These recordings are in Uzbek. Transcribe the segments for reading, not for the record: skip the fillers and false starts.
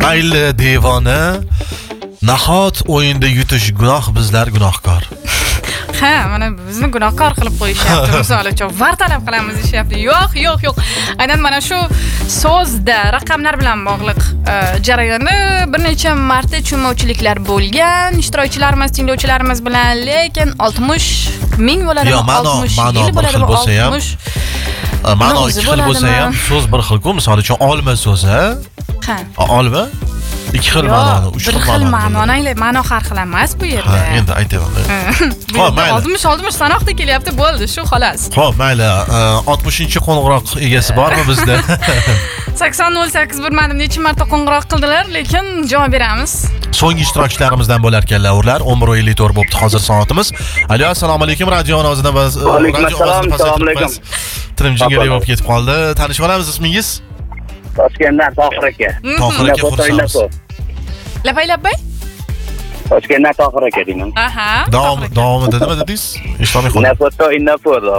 Mayli devona. Nahot o'yinda yutish gunoh, bizlar gunohkor. Ha, mana bizni gunohkor qilib qo'yishyapti. Misol uchun var talab qilamiz deyapti. Yo'q. Aynan mana shu so'zda raqamlar bilan bog'liq jarayonda bir necha marta tushunmovchiliklar bo'lgan ishtirokchilarimiz, tinglovchilarimiz bilan, lekin 60 ming bo'ladimi? 60 yil bo'ladimi? 60 ma'no ikki xil bo'lsa ham so'z bir xil-ku. Misol uchun olma so'zi. Ha. Olma ikki xil ma'noni, uch xil ma'noni. Ma'no har xil emas bu yerda. Ha, endi aytaman. Xo'p, mayli. 60 sanoqda kelyapti, bo'ldi, shu xolos. Xo'p, mayli. 60-qo'ng'iroq egasi bormi bizda? 8008 bilmadim necha marta qo'ng'iroq qildilar, lekin javob beramiz. So'nggi ishtirokchilarimizdan bo'larkanlar ular 11:54 bo'libdi hozir soatimiz. Alo, assalomu alaykum. Radio ovozidan biz Alaykum assalom, assalomu alaykum. Trimjingga bo'lib ketib qoldi. Tanishib olamiz, ismingiz? Toshkentdan Tohir aka. Tohir aka, xursandmiz. Lapay. Toshkentdan Tohir aka deyman. Aha. Davomida nima dedingiz? Eshitolmay qoldim. Innafoto.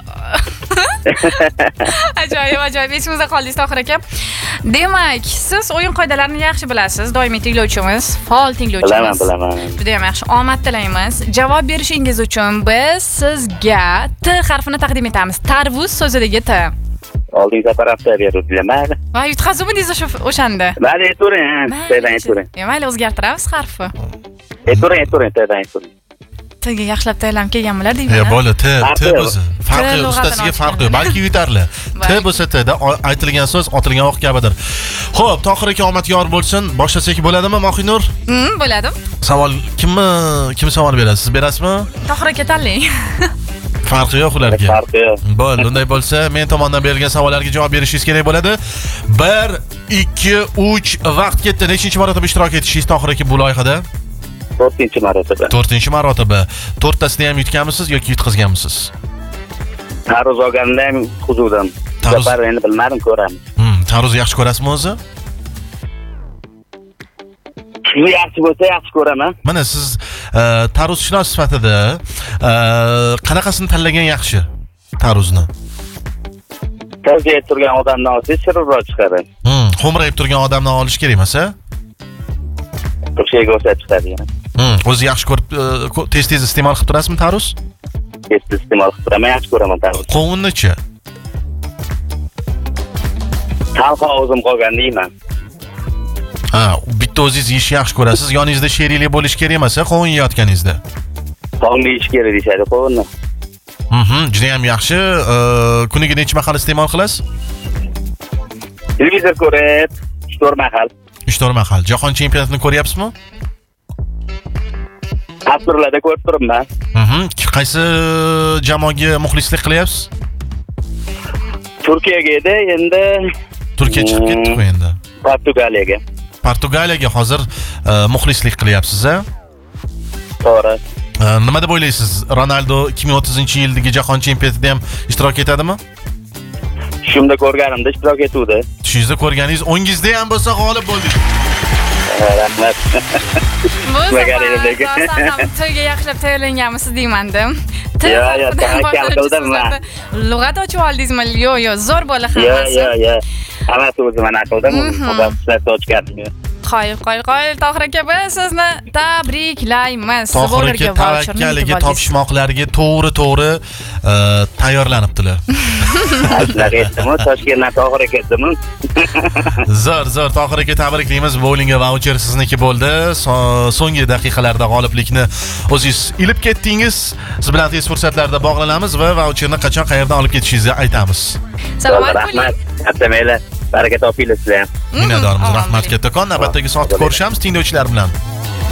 Ajoyib. Esimizda qoldingiz Tohir aka. Demak, siz o'yin qoidalarini yaxshi bilasiz. Doimiy tinglovchimiz, faol tinglovchimiz. Bilaman. Juda ham yaxshi. Omad tilaymiz. Javob berishingiz uchun biz sizga T harfini taqdim etamiz. Tarvuz so'zidagi T. Oldingi safar hafta beruvdilar. Mayli. Va yutqazuvdingiz o'shanda. Mayli, ayturing. Mayli, o'zgartiramiz harfi. Ayturing. Tga yaxshilab tayyorlanib kelganmilar deyman. Bola, T bo'lsa, farqi ustasiga farqi yo'q. Balki yutarli. T bo'lsa T da aytilgan so'z otilgan o'q kabidir. Xo'p, Tohir aka omad yor bo'lsin. Boshlasak bo'ladimi, Mohinur? Bo'ladi. Savol kim savol beradi? Siz berasizmi? Tohir aka tanlang. Farqi yo'q ularga. Farqi yo'q. Bo'ldi, unday bo'lsa, men tomonidan berilgan savollarga javob berishingiz kerak bo'ladi. 1, 2, 3 vaqt ketdi. Nechinchi marotaba ishtirok etishingiz Tohir aka bu loyihada? 4-marotaba. 4-marotaba. 4tasini ham yutganmisiz yoki yutqizganmisiz? Taruz olganda ham huzurdan. Safar endi bilmadim, ko'ramiz. Taruz yaxshi ko'rasizmi o'zi? Shuni yaxshi bo'lsa yaxshi ko'raman. Mana siz taruzshunos sifatida qanaqasini tanlagan yaxshi? Taruzni. Taziyat turgan odamdan olsa shirinroq chiqadi. Xo'mrayib turgan odamdan olish kerak emas-a? Bir şeyga o'xshab chiqadi. O'zi yaxshi ko'rib tez iste'mol qilib turasizmi taruz? Tez iste'mol qilib turaman, yaxshi ko'raman taruz. Qovunni-chi? Talqa o'zim qolgan deyman. Ha, bitta o'zingiz yeyishni yaxshi ko'rasiz, yoningizda sheriklik bo'lish kerak emas-a, qovun yeyotganingizda. Qovun yeyish kerak deyshadi qovunni. Juda ham yaxshi. Kuniga necha mahal iste'mol qilasiz? Televizor ko'rib, 3-4 mahal. 3-4 mahal. Jahon chempionatini ko'ryapsizmi? Tasvirlarda ko'rib turibman. Qaysi jamoaga muxlislik qilyapsiz? Turkiyaga edi, endi Turkiya chiqib ketdi-ku endi. Portugaliyaga hozir muxlislik qilyapsiz-a? To'g'ri. Nima deb o'ylaysiz? Ronaldo 2030-yildagi jahon chempionatida ham ishtirok etadimi? Shunda ko'rganimda ishtirok etuvdi. Tushingizda ko'rganingiz, o'ngizda ham bo'lsa g'olib bo'ldik. Rahmat. To'yga yaxshilab tayyorlanganmisiz deyman-da. Yo, tavakkal qildim men. Lug'at ochib oldingizmi? Yo'q, zo'r bola hammasi. Yo. Hammasi o'zim aqldim. Xudo ochgandim. Qo'yib, Tohir aka, biz sizni tabriklaymiz. Tohir aka tavakkaliga, topishmoqlariga to'g'ri tayyorlanibdilar. Toshkentdan Tohir aka edimi? Zo'r, Tohir aka tabriklaymiz. Bowlingga voucher sizniki bo'ldi. So'nggi daqiqalarda g'oliblikni o'zingiz ilib ketdingiz. Siz bilan tez fursatlarda bog'lanamiz va voucherni qachon qayerdan olib ketishingizni aytamiz. Salomat bo'ling. Rahmat. Baraka topinglar sizlar. Minnatdormiz. Rahmat kattakon. Navbatdagi soatda ko'rishamiz tinglovchilar bilan.